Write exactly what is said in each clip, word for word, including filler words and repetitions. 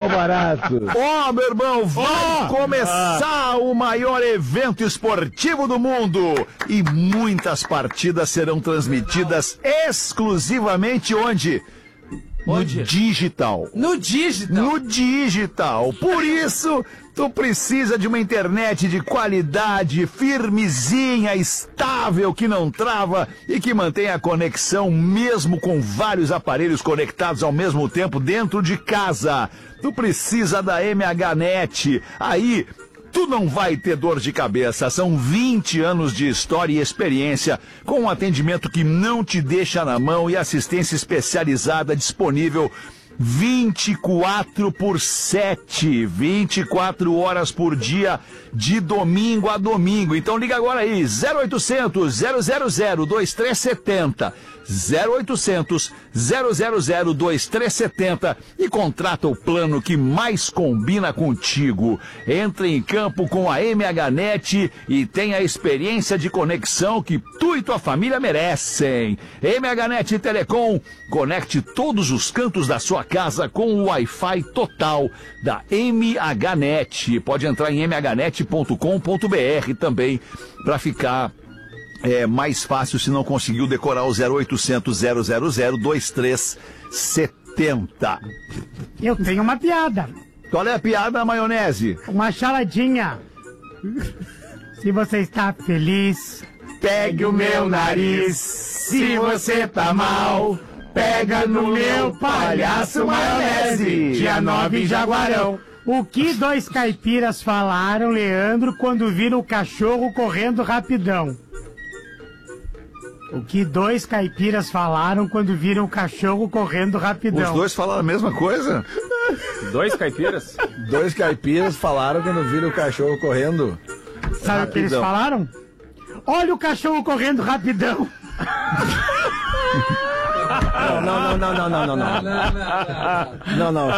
barato. Ó, oh, meu irmão, vai oh! começar ah. o maior evento esportivo do mundo. E muitas partidas serão transmitidas exclusivamente onde? Onde? No digital. No digital? No digital. Por isso, tu precisa de uma internet de qualidade, firmezinha, estável, que não trava e que mantém a conexão mesmo com vários aparelhos conectados ao mesmo tempo dentro de casa. Tu precisa da M H Net. Aí, tu não vai ter dor de cabeça. São vinte anos de história e experiência, com um atendimento que não te deixa na mão e assistência especializada disponível vinte e quatro por sete, vinte e quatro horas por dia, de domingo a domingo. Então liga agora aí, zero oitocentos, zero zero zero, dois três sete zero, zero oitocentos, zero zero zero, dois três sete zero e contrata o plano que mais combina contigo. Entre em campo com a M H Net e tenha a experiência de conexão que tu e tua família merecem. M H Net Telecom, conecte todos os cantos da sua casa com o Wi-Fi total da M H Net. Pode entrar em m h net ponto com ponto b r também para ficar é, mais fácil se não conseguiu decorar o zero oitocentos, zero zero zero, dois três sete zero. Eu tenho uma piada. Qual é a piada, maionese? Uma charadinha. Se você está feliz, pegue o meu nariz. Se você tá mal, pega no meu palhaço maionese. Dia nove em Jaguarão. O que dois caipiras falaram, Leandro, quando viram o cachorro correndo rapidão? O que dois caipiras falaram quando viram o cachorro correndo rapidão? Os dois falaram a mesma coisa? Dois caipiras? Dois caipiras falaram quando viram o cachorro correndo Sabe rapidão. O que eles falaram? Olha o cachorro correndo rapidão. Não, não, não, não, não, não, não. Não, não.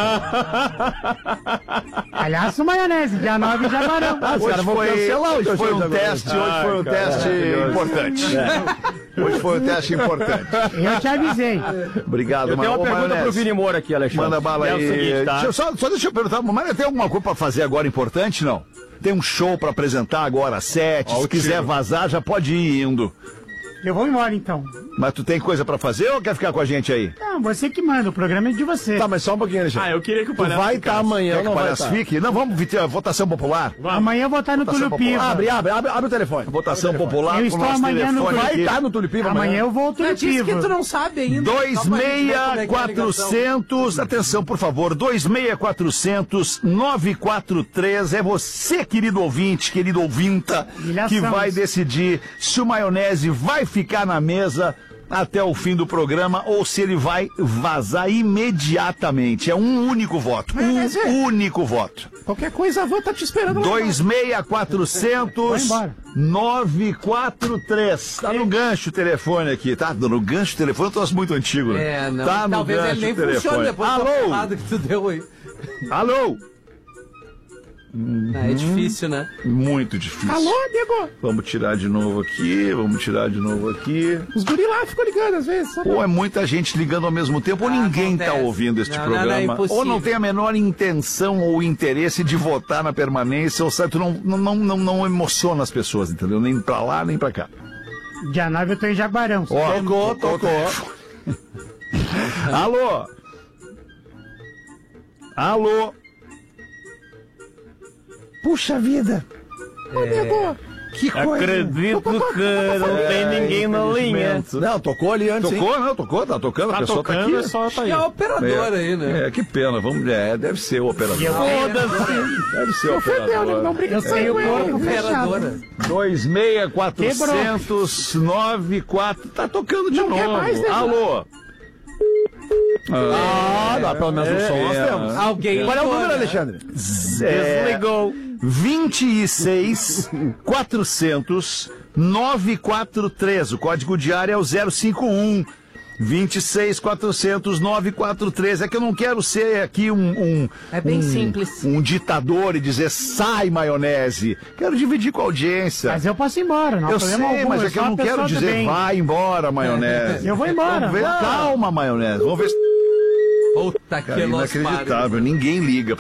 Palhaço maionese, dia nove já varão. Ah, os caras vão cancelar hoje. Foi um teste, hoje foi um teste importante. Hoje foi um teste importante. Eu te avisei. Obrigado, eu mano. tenho uma Ô, pergunta maionese. pro Vini Moura aqui, Alexandre. Manda bala aí. É o seguinte, tá? Deixa eu só, só deixa eu perguntar, mas tem alguma coisa pra fazer agora importante, não? Tem um show pra apresentar agora às sete. Se quiser tiro. vazar, já pode ir indo. Eu vou embora, então. Mas tu tem coisa pra fazer ou quer ficar com a gente aí? Não, você que manda, o programa é de você. Tá, mas só um pouquinho, Alexandre. Ah, eu queria que o palhaço Tu vai estar tá amanhã, quer não que o vai palhaço tá. fique? Não, vamos ter votação popular. Vamos. Amanhã eu vou estar no Tulipiva. Abre, abre, abre, abre o telefone. Votação popular. Eu estou amanhã no Vai estar no Tulipiva amanhã. Amanhã eu vou ao Tulipiva. Mas disse que tu não sabe ainda. dois seis quatrocentos, atenção por favor, dois seis quatrocentos, nove quatro três, é você, querido ouvinte, querido ouvinta, que vai decidir se o maionese vai ficar na mesa até o fim do programa ou se ele vai vazar imediatamente. É um único voto, um é. único voto. Qualquer coisa a van tá te esperando lá. dois seis quatrocentos, nove quatro três. Tá no gancho o telefone aqui, tá? No gancho o telefone, eu tô muito antigo. É, não. Tá no Talvez gancho ele nem o telefone. funcione depois Alô? do que tu deu aí. Alô? Não, é difícil, né? Muito difícil. Alô, Diego? Vamos tirar de novo aqui, vamos tirar de novo aqui. Os guri lá ficam ligando às vezes. Sabe? Ou é muita gente ligando ao mesmo tempo, ou Ah, ninguém acontece. está ouvindo este Não, programa. não, não, é ou não tem a menor intenção ou interesse de votar na permanência, ou certo, não, não, não, não, não emociona as pessoas, entendeu? Nem pra lá, nem pra cá. Dia nove eu tô em Jaguarão. Ó, tocou, tocou. Alô? Alô? Puxa vida! Ô, Diego! Que coisa! Acredito que não tem ninguém na linha. Não, tocou ali antes. Tocou, não, tocou, tá tocando, a Tá pessoa tocando, tá é aqui. só tá aí. É a operadora aí, né? É, que pena, vamos, é, deve ser o operador. Foda-se! Deve ser o operador. Não briga Eu sei o corpo operadora. fechado. dois seis quatrocentos, nove quatro, tá tocando de Não novo. quer mais, né? Alô? Ah, dá pelo menos um som nós é. temos. Alguém Qual é o ligou, número, né? Alexandre? É, Desligou. vinte e seis, quatrocentos, nove quatro três. O código de área é o zero cinco um. vinte e seis, quatrocentos, nove quatro três. É que eu não quero ser aqui um... um É bem um, simples. Um ditador e dizer, sai, maionese. Quero dividir com a audiência. Mas eu posso ir embora, não há Eu problema sei, algum. mas é que eu sou não uma quero pessoa do dizer, bem. vai embora, maionese. Eu vou embora. Vamos ver, calma, maionese. Vamos ver se... Puta que Cara, los inacreditável, ninguém liga